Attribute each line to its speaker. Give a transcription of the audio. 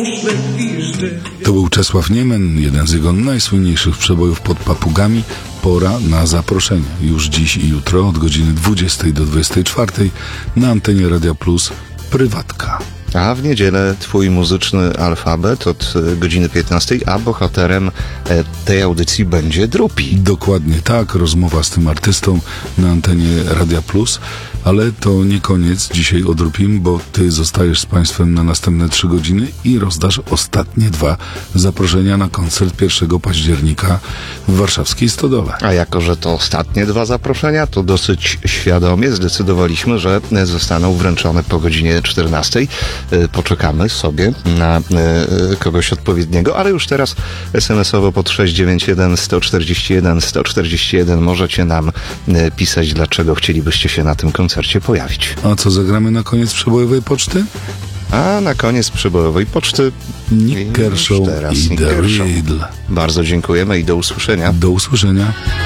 Speaker 1: To był Czesław Niemen, jeden z jego najsłynniejszych przebojów pod papugami. Pora na zaproszenie. Już dziś i jutro od godziny 20 do 24 na antenie Radia Plus Prywatka.
Speaker 2: A w niedzielę twój muzyczny alfabet od godziny 15, a bohaterem tej audycji będzie Drupi.
Speaker 1: Dokładnie tak, rozmowa z tym artystą na antenie Radia Plus, ale to nie koniec dzisiaj o Drupim, bo ty zostajesz z państwem na następne 3 godziny i rozdasz ostatnie 2 zaproszenia na koncert 1 października w warszawskiej Stodole.
Speaker 2: A jako, że to ostatnie 2 zaproszenia, to dosyć świadomie zdecydowaliśmy, że zostaną wręczone po godzinie 14. Poczekamy sobie na kogoś odpowiedniego, ale już teraz SMS-owo pod 691 141 141 możecie nam pisać, dlaczego chcielibyście się na tym koncercie pojawić.
Speaker 1: A co zagramy na koniec przebojowej poczty?
Speaker 2: A na koniec przebojowej poczty
Speaker 1: Nick Kershaw i The Riddle.
Speaker 2: Bardzo dziękujemy i do usłyszenia.
Speaker 1: Do usłyszenia.